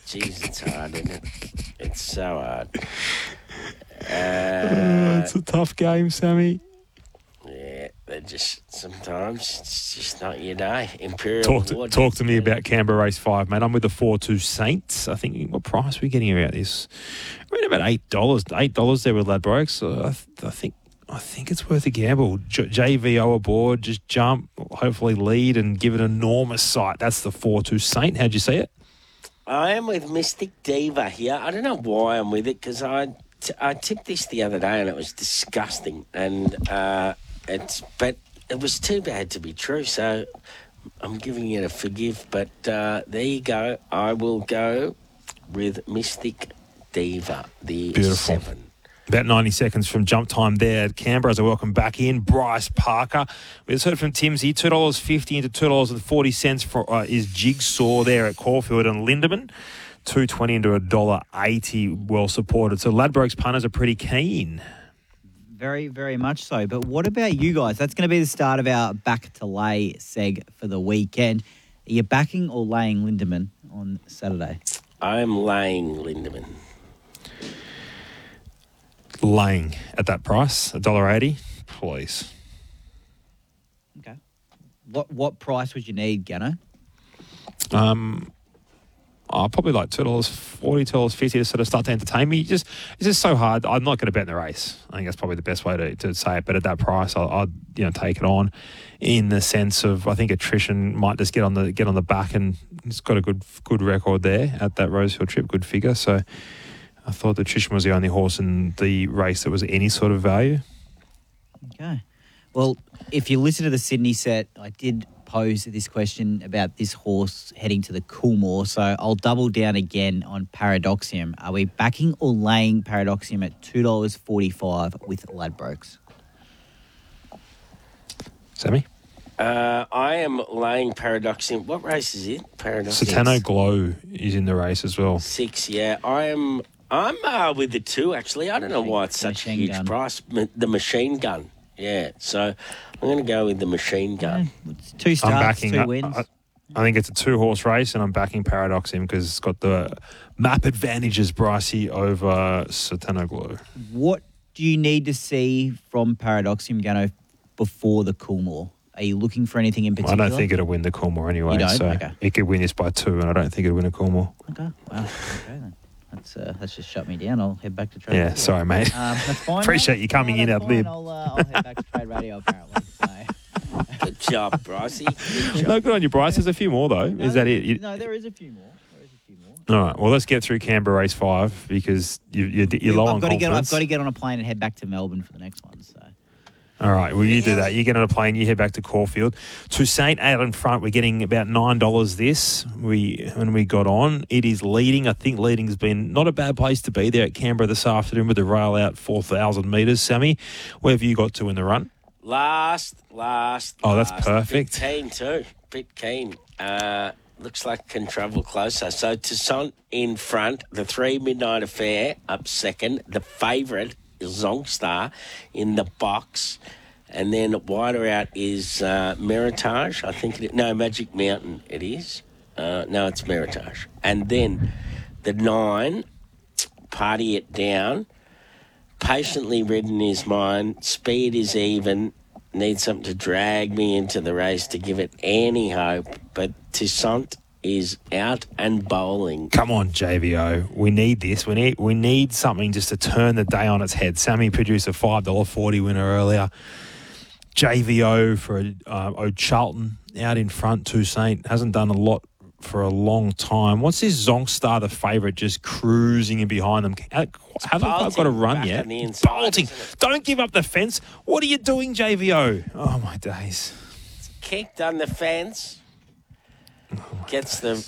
Jeez, it's hard, isn't it? It's so hard. It's a tough game, Sammy. Yeah, they're just sometimes it's just not your day. Imperial Award. Talk to me about Canberra Race 5, mate. I'm with the 4-2 Saints. I think, what price are we getting about this? We're at about $8. $8 there with Ladbrokes. So I think it's worth a gamble. JVO aboard, just jump, hopefully lead and give it an enormous sight. That's the 4-2 Saint. How'd you see it? I am with Mystic Diva here. I don't know why I'm with it because I tipped this the other day and it was disgusting. And but it was too bad to be true. So I'm giving it a forgive. But there you go. I will go with Mystic Diva, the Beautiful. 7. About 90 seconds from jump time there at Canberra as I welcome back in Bryce Parker. We just heard from Timsy, $2.50 into $2.40 for is Jigsaw there at Caulfield and Lindemann. $2.20 into $1.80, well supported. So Ladbrokes punters are pretty keen. Very, very much so. But what about you guys? That's going to be the start of our back to lay seg for the weekend. Are you backing or laying Lindemann on Saturday? I'm laying Lindemann. Laying at that price, $1.80, please. Okay. What price would you need, Gano? Probably like $2.40, $2.50 to sort of start to entertain me. It's just so hard. I'm not going to bet in the race. I think that's probably the best way to say it. But at that price, I'd take it on, in the sense of I think attrition might just get on the back, and it's got a good record there at that Rosehill trip, good figure. So I thought the attrition was the only horse in the race that was any sort of value. Okay. Well, if you listen to the Sydney set, I did pose this question about this horse heading to the Coolmore, so I'll double down again on Paradoxium. Are we backing or laying Paradoxium at $2.45 with Ladbrokes? Sammy? I am laying Paradoxium. What race is it? Paradoxium. Satano Glow is in the race as well. 6, yeah. I'm with the 2, actually. I don't know why it's such a huge price. The Machine Gun. Yeah, so I'm going to go with the Machine Gun. Yeah, it's 2 starts, 2 wins. I think it's a 2-horse race, and I'm backing Paradoxium because it's got the map advantages, Brycey, over Satano Glow. What do you need to see from Paradoxium, Gano, before the Coolmore? Are you looking for anything in particular? I don't think it'll win the Coolmore anyway. You don't? So Okay. it could win this by 2, and I don't think it'll win a Coolmore. Okay, wow. Okay, then. That's just shut me down. I'll head back to Trade Yeah, Radio. sorry, mate. That's fine. Appreciate you coming in, that's Ad-lib. fine. I'll head back to Trade Radio, apparently. So. Good job, Brycey. Good job. No, good on you, Bryce. There's a few more, though. Is that it? No, there is a few more. All right, well, let's get through Canberra Race 5 because you're low on confidence. I've got to get on a plane and head back to Melbourne for the next one. So. All right, well, you do that. You get on a plane, you head back to Caulfield. To St. Out in front, we're getting about $9 this. When we got on, it is leading. I think leading's been not a bad place to be there at Canberra this afternoon with the rail out 4,000 metres. Sammy, where have you got to in the run? Last. Oh, that's perfect. Bit keen too. Bit keen. Looks like can travel closer. So Toussaint in front. The 3 Midnight Affair up second. The favourite Zongstar in the box, and then wider out is Meritage. I think Magic Mountain. It is. No, it's Meritage, and then the 9, Party It Down. Patiently ridden is mine. Speed is even. Need something to drag me into the race to give it any hope, but Toussaint is out and bowling. Come on, JVO. We need this. We need something just to turn the day on its head. Sammy produced a $5.40 winner earlier. JVO for O'Charlton out in front. Toussaint hasn't done a lot for a long time. What's this Zongstar, the favourite, just cruising in behind them? Haven't I got a run yet? Bolting. Don't give up the fence. What are you doing, JVO? Oh, my days. Kicked on the fence. Gets the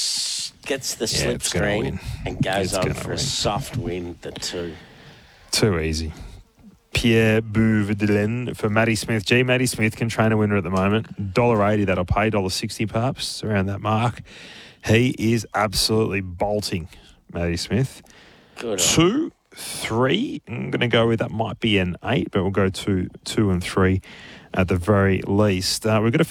slipstream and goes on for a soft win, the 2. Too easy. Pierre Bouverdelen for Matty Smith. Matty Smith can train a winner at the moment. $1.80 that'll pay, $1.60 perhaps, around that mark. He is absolutely bolting, Matty Smith. Good. 2, 3. I'm going to go with that might be an 8, but we'll go 2 and 3 at the very least. We've got a